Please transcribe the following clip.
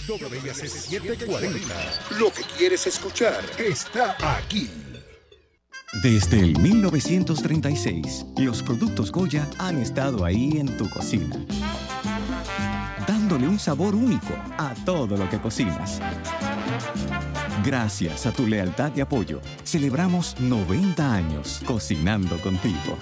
WIAC 740. Lo que quieres escuchar está aquí. Desde el 1936, los productos Goya han estado ahí en tu cocina, dándole un sabor único a todo lo que cocinas. Gracias a tu lealtad y apoyo, celebramos 90 años cocinando contigo.